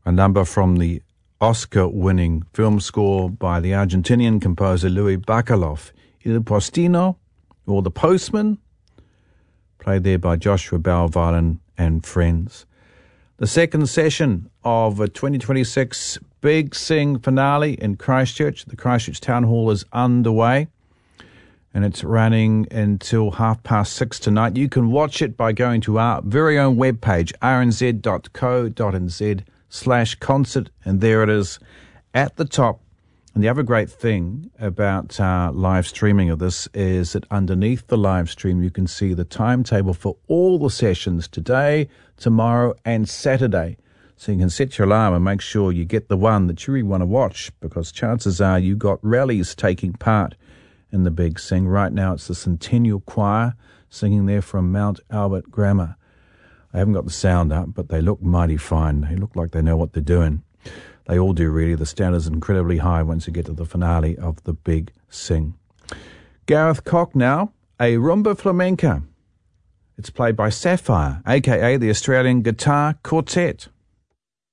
a number from the Oscar-winning film score by the Argentinian composer Louis Bacalov, Il Postino, or The Postman, played there by Joshua Bell Violin and friends. The second session of a 2026 Big Sing finale in Christchurch. The Christchurch Town Hall is underway, and it's running until 6:30 tonight. You can watch it by going to our very own webpage, rnz.co.nz/concert, and there it is at the top. And the other great thing about live streaming of this is that underneath the live stream you can see the timetable for all the sessions today, tomorrow and Saturday. So you can set your alarm and make sure you get the one that you really want to watch, because chances are you got rallies taking part in the Big Sing. Right now it's the Centennial Choir singing there from Mount Albert Grammar. I haven't got the sound up, but they look mighty fine. They look like they know what they're doing. They all do, really. The standard is incredibly high once you get to the finale of the Big Sing. Gareth Koch now, a rumba flamenca. It's played by Sapphire, a.k.a. the Australian Guitar Quartet.